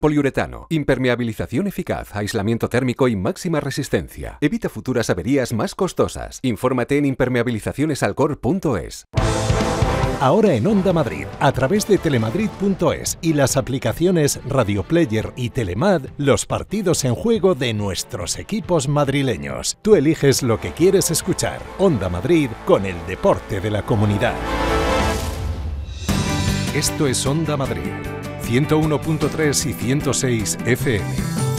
Poliuretano, impermeabilización eficaz, aislamiento térmico y máxima resistencia. Evita futuras averías más costosas. Infórmate en impermeabilizacionesalcor.es. Ahora en Onda Madrid, a través de telemadrid.es y las aplicaciones Radio Player y Telemad, los partidos en juego de nuestros equipos madrileños. Tú eliges lo que quieres escuchar. Onda Madrid con el deporte de la comunidad. Esto es Onda Madrid, 101.3 y 106 FM.